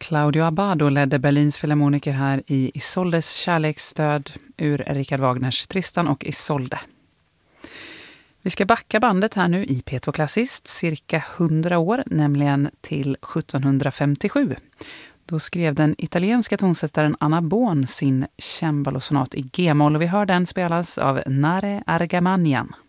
Claudio Abbado ledde Berlins filharmoniker här i Isoldes kärleksstöd ur Richard Wagners Tristan och Isolde. Vi ska backa bandet här nu i P2 Klassiskt cirka 100 år, nämligen till 1757. Då skrev den italienska tonsättaren Anna Bohn sin cembalosonat i G-moll och vi hör den spelas av Nare Argamanian.